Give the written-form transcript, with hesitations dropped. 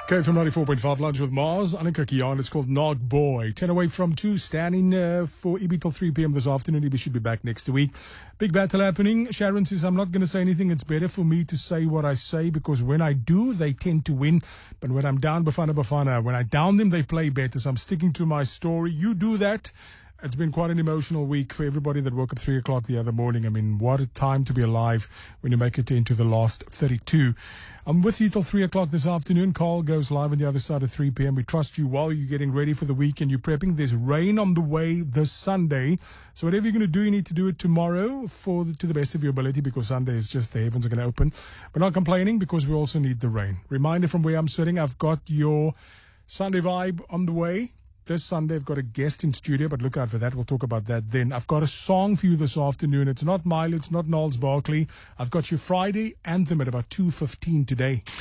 KFM 94.5 Lunch with Mars. Annika Kian. It's called Nog Boy. 10 away from 2. Standing for EB till 3 p.m. this afternoon. EB should be back next week. Big battle happening. Sharon says, I'm not going to say anything. It's better for me to say what I say because when I do, they tend to win. But when I'm down, Bafana. When I down them, they play better. So I'm sticking to my story. You do that. It's been quite an emotional week for everybody that woke up 3 o'clock the other morning. I mean, what a time to be alive when you make it into the last 32. I'm with you till 3 o'clock this afternoon. Carl goes live on the other side at 3 p.m. We trust you while you're getting ready for the week and you're prepping. There's rain on the way this Sunday. So whatever you're going to do, you need to do it tomorrow to the best of your ability because Sunday is just the heavens are going to open. We're not complaining because we also need the rain. Reminder from where I'm sitting, I've got your Sunday vibe on the way. This Sunday, I've got a guest in studio, but look out for that. We'll talk about that then. I've got a song for you this afternoon. It's not Miley, it's not Niles Barkley. I've got your Friday anthem at about 2:15 today.